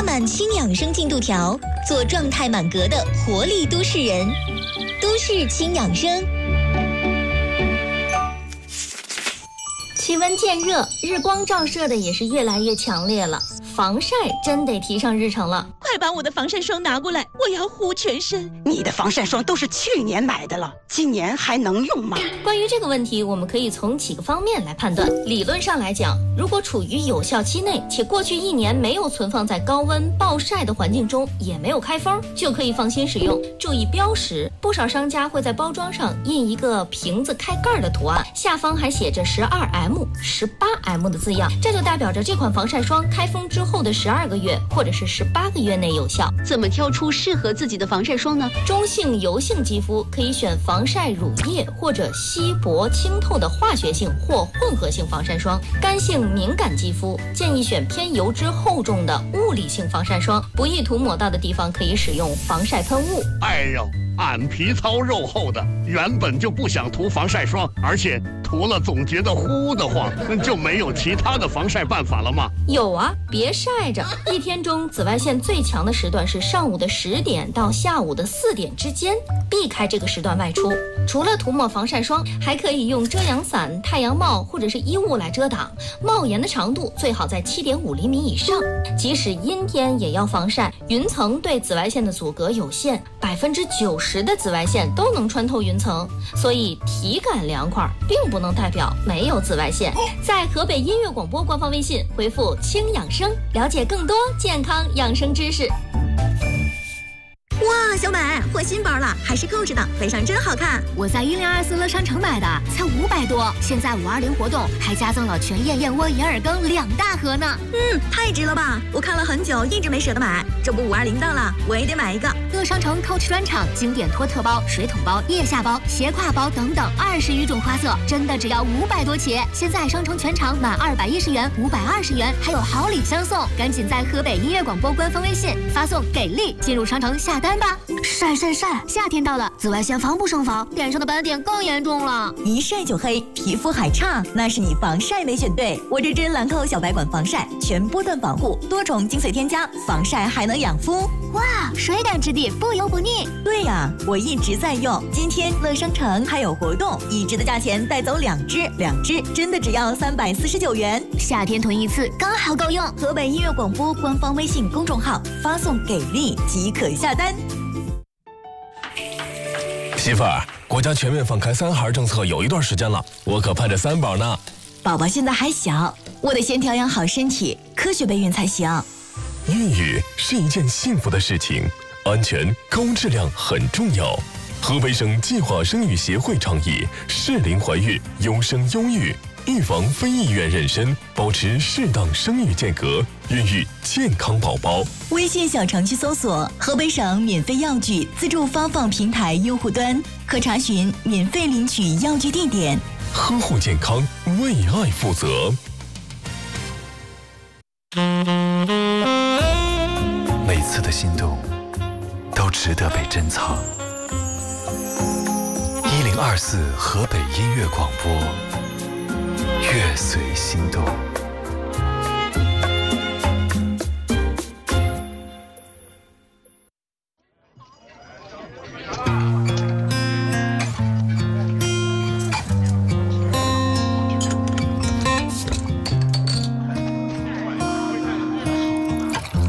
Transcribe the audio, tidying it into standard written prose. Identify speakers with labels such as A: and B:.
A: 满轻养生进度条，做状态满格的活力都市人。都市轻养生。
B: 气温渐热，日光照射的也是越来越强烈了，防晒真得提上日程了。
C: 快把我的防晒霜拿过来，我要护全身。
D: 你的防晒霜都是去年买的了，今年还能用吗？
B: 关于这个问题，我们可以从几个方面来判断。理论上来讲，如果处于有效期内，且过去1年没有存放在高温暴晒的环境中，也没有开封，就可以放心使用。注意标识，不少商家会在包装上印一个瓶子开盖的图案，下方还写着12M、18M 的字样，这就代表着这款防晒霜开封之后的12个月或者是18个月内有效。
C: 怎么挑出适合自己的防晒霜呢？
B: 中性油性肌肤可以选防晒乳液或者稀薄清透的化学性或混合性防晒霜。干性敏感肌肤建议选偏油脂厚重的物理性防晒霜，不易涂抹到的地方可以使用防晒喷雾。
E: 哎呦，俺皮糙肉厚的，原本就不想涂防晒霜，而且涂了总觉得呼得慌，就没有其他的防晒办法了吗？
B: 有啊，别晒着。一天中紫外线最强的时段是上午的10点到下午的4点之间，避开这个时段外出。除了涂抹防晒霜，还可以用遮阳伞、太阳帽或者是衣物来遮挡。帽檐的长度最好在7.5厘米以上，即使阴天也要防晒。云层对紫外线的阻隔有限，90%的紫外线都能穿透云层，所以体感凉快并不能代表没有紫外线。在河北音乐广播官方微信回复轻养生，了解更多健康养生知识。
F: 哇，小美换新包了，还是购置的，背上真好看。
G: 我在1024乐商城买的，才500多。现在520活动还加赠了全燕燕窝银耳羹2大盒呢。
F: 太值了吧！我看了很久，一直没舍得买。这不520到了，我也得买一个。
G: 乐商城 Coach 专场经典托特包、水桶包、腋下包、斜挎包等等20余种花色，真的只要500多起。现在商城全场满210元、520元，还有好礼相送。赶紧在河北音乐广播官方微信发送给力，进入商城下单吧。晒，夏天到了，紫外线防不胜防，脸上的斑点更严重了。
A: 一晒就黑，皮肤还差，那是你防晒没选对。我这支兰蔻小白管防晒，全波段防护，多重精粹添加，防晒还能养肤。
G: 哇，水感质地，不油不腻。
A: 对呀，我一直在用。今天乐商城还有活动，1支的价钱带走2支真的只要349元。
G: 夏天囤一次刚好够用。
A: 河北音乐广播官方微信公众号发送给力即可下单。
H: 媳妇儿，国家全面放开3孩政策有一段时间了，我可盼着3宝呢。
A: 宝宝现在还小，我得先调养好身体，科学备孕才行。
H: 孕育是一件幸福的事情，安全高质量很重要。河北省计划生育协会倡议适龄怀孕，优生优育，预防非意愿妊娠，保持适当生育间隔，孕育健康宝宝。
A: 微信小程序搜索河北省免费药具自助发放平台用户端，可查询免费领取药具地点。
H: 呵护健康，为爱负责。
I: 每次的心动都值得被珍藏。1024河北音乐广播，乐随心动。